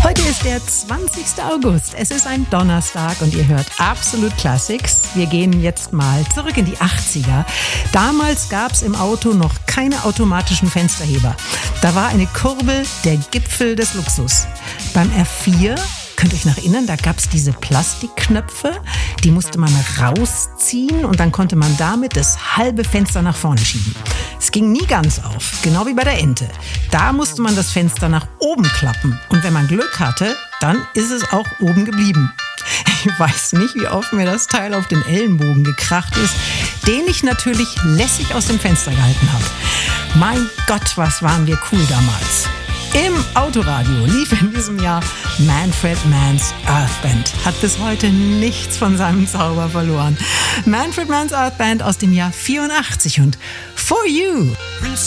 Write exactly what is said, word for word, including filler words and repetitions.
Heute ist der zwanzigster August. Es ist ein Donnerstag und ihr hört Absolut Classics. Wir gehen jetzt mal zurück in die achtziger. Damals gab es im Auto noch keine automatischen Fensterheber. Da war eine Kurbel der Gipfel des Luxus. Beim R vier, könnt ihr euch noch erinnern, da gab es diese Plastikknöpfe, die musste man rausziehen und dann konnte man damit das halbe Fenster nach vorne schieben. Es ging nie ganz auf, genau wie bei der Ente. Da musste man das Fenster nach oben klappen und wenn man Glück hatte, dann ist es auch oben geblieben. Ich weiß nicht, wie oft mir das Teil auf den Ellenbogen gekracht ist, den ich natürlich lässig aus dem Fenster gehalten habe. Mein Gott, was waren wir cool damals. Im Autoradio lief in diesem Jahr Manfred Mann's Earth Band. Hat bis heute nichts von seinem Zauber verloren. Manfred Mann's Earth Band aus dem Jahr vierundachtzig und For You.